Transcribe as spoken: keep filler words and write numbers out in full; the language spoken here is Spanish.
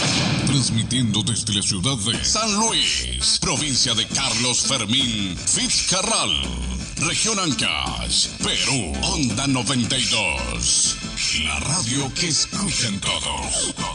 Transmitiendo desde la ciudad de San Luis, provincia de Carlos Fermín Fitzcarral, región Ancash, Perú, Onda noventa y dos. La radio que escuchan todos.